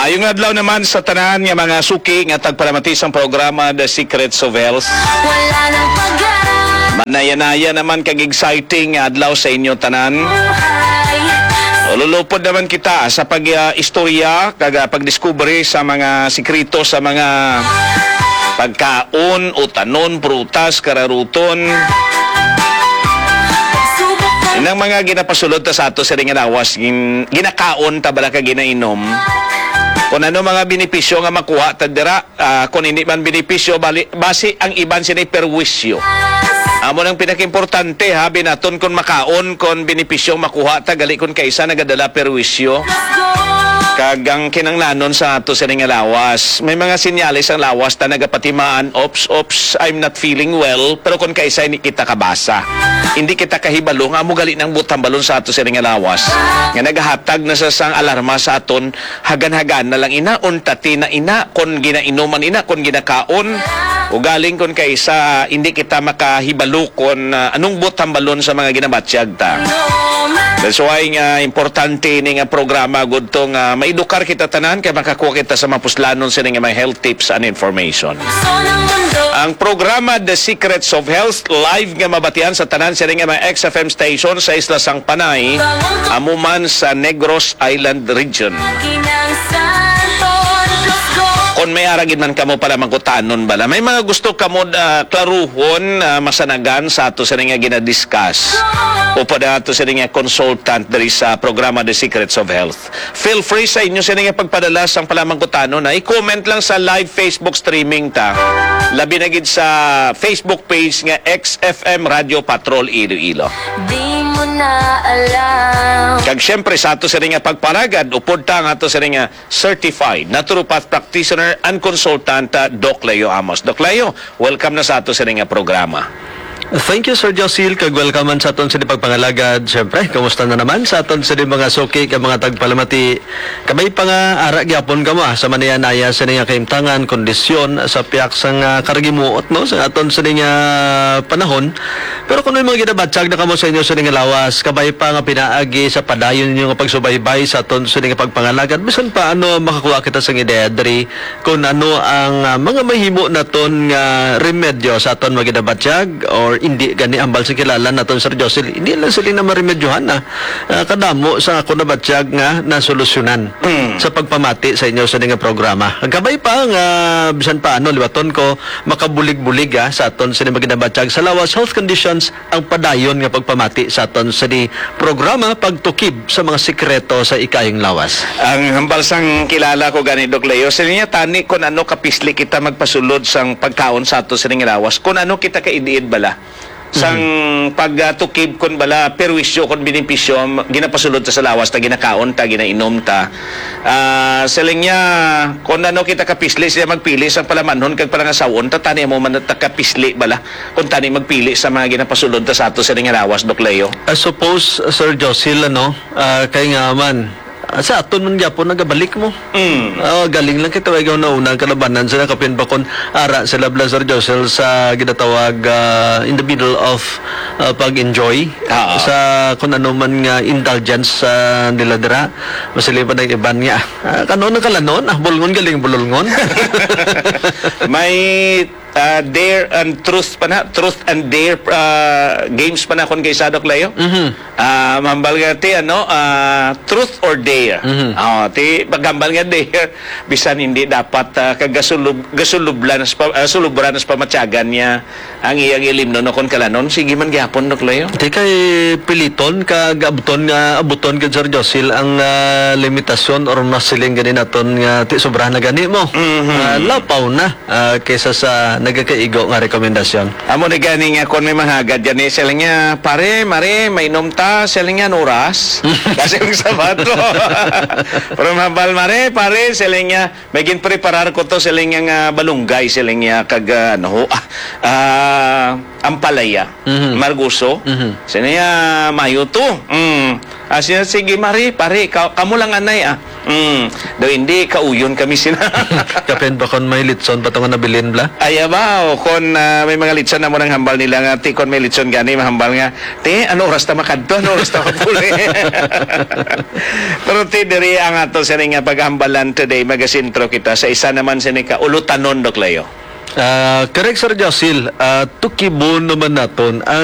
Maayong adlaw naman sa tanan nga mga suki nga tagpalamatis ang programa The Secrets of Health. Wala nang pag-aaral. Manaya-naya naman kag exciting nga adlaw sa inyo tanan. Lulupod naman kita sa pag-istorya kag pagdiskubre sa mga sikrito sa mga pagkaon, utanon, prutas, kararuton. Inang mga ginapasulod ta sa ato sa ring lawas, ginakaon ta bala ka ginainom. Kung ano mga benepisyo nga makuha ta dira, kung hindi man benepisyo base ang iban sila perwisyo. Amo nang pinakimportante ha, binaton kung makaon kon benepisyo makuha ta gali kun kaysa nagadala perwisyo. Kagang kinanglanon sa ato sa ring lawas. May mga sinyalis ang lawas ta nagapatimaan, ops, I'm not feeling well, pero kung kaysa hindi kita kabasa. Hindi kita kahibalo nga mo gali ng butang balon sa ato sa ring lawas. Nga nagahatag na sa sang alarma sa aton, hagan-hagan na lang ina, untati na ina, kon ginainuman ina, kon ginakaon. O galing kon kaysa hindi kita makahibalo kon anong butang balon sa mga ginabatsyag ta. That's why nga importante ni nga programa gud to nga maedukar kita tanan kay makakuha kita sa mapuslanon sa nga mga health tips and information. Ang programa The Secrets of Health live nga mabatian sa tanan sa nga mga XFM station sa Isla Sang Panay, amuman sa Negros Island region. Kung may aragin man kamo pala magkutanon bala, may mga gusto kamo klaruhon masanagan sa ato sa nga ginadiscuss o pa ato sa nga consultant diri sa programa The Secrets of Health. Feel free sa inyo sa nga pagpadala sang pala magkutanon na i-comment lang sa live Facebook streaming ta. Labi na gid sa Facebook page nga XFM Radio Patrol Iloilo. Di mo na alam. Kag syempre sa ato sa nga pagparagad upod ta nga ato sa nga certified naturopath practitioner and consultant Doc Leo Amos. Doc Leo, welcome na sa ato sa nga programa. Thank you, Sir Josil. Kag-welcome sa aton sa di pagpangalagad. Siyempre, kamusta na naman sa aton sa di mga suki ka mga tagpalamati. Kamay pa nga ara gyapon ka mo sa manayanaya sa nga kaimtangan, kondisyon sa piyak sang karagimuot no sa aton sa di nga panahon. Pero kung may mga ginabatsag na kamo sa inyo sa di nga lawas, kabay pa nga pinaagi sa padayon ninyo nga pagsubaybay sa aton sa di nga pagpangalagad. Bisan pa ano makakuha kita sa ideya diri kung ano ang mga mahimo naton nga remedyo sa aton mga ginabatsag or hindi gani ambal sa kilala naton Sir Josil. Hindi lang sila na maremedyohan na kadamo sa ako na batsyag nga nasolusyonan sa pagpamati sa inyo sa nga programa. Gabay pa nga bisan pa ano liwaton ko makabulig-bulig sa aton sa mga batsyag sa lawas health conditions ang padayon nga pagpamati sa aton sa di programa pagtukib sa mga sikreto sa ikayong lawas. Ang hambal sang kilala ko gani Doc Leo, sa niya tani kung ano kapisli kita magpasulod sang pagkaon sa ato sa nga lawas, kung ano kita kaidiid bala sang pagtukib kon bala perwisyo kon benepisyo ginapasulod ta sa lawas ta ginakaon ta ginainom ta seling niya kon ano kita kapisli siya magpili sa palamanhon kag palangasawon ta tani mo man ta kapisli bala kun tani magpili sa mga ginapasulod ta sa ato sa nga lawas Doc Leo. I suppose Sir Josil ano kay nga man sa aton man gyapon nagabalik mo. Galing lang kita ikaw na unang kalabanan sa kapin bakon ara sa Sir Josel sa ginatawag in the middle of pag-enjoy sa kung ano man nga indulgence sa nila dira masilipan ng iban nga kanon kalanon bulngon galing bulungon. May dare and truth pa na, truth and dare games pa na kung kay Doc Leo. Mambal nga ti ano truth or dare. Ti paghambal nga dare bisan hindi dapat gasulublan sulubran sa pamatyagan niya ang iyang ilimno no kon kalanon sige man gyapon Doc Leo. Ti kay piliton kag abuton kag Sir Josil ang limitasyon or masiling gani naton nga ti sobra na gani mo. Lapaw na kaysa sa nagakaigo nga rekomendasyon. Amo na gani nga kung may mahagad yan sila nga pare mare may nomta sila nga nuras kasi yung sabato pero mabal mare pare sila nga may ginpreparar ko to sila nga balunggay sila nga kag ano Ampalaya, Mhm. Marguso. Mhm. Sinaya mayo to. Siya, sige Mari, pare, kamu lang anay Daw hindi, kauyon kami sina. Kapin ba kon may litson patungan na bilin bla? Ay ba, kon may mga litson na mo nang hambal nila nga, ti kon may litson gani, mahambal nga, ti, ano oras ta makadto, ano oras ta mapuli. Pero ti, diri ang ato sa nga paghambalan today, magasintro kita sa isa naman sinika, ulutanon doklayo. Correct Sir Josil, tukibon naman naton